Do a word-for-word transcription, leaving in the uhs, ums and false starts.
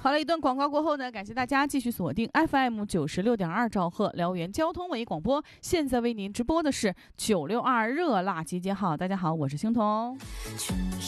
好了，一段广告过后呢，感谢大家继续锁定 F M 九十六点二兆赫辽源交通文艺广播。现在为您直播的是九六二热辣集结号。大家好，我是星彤。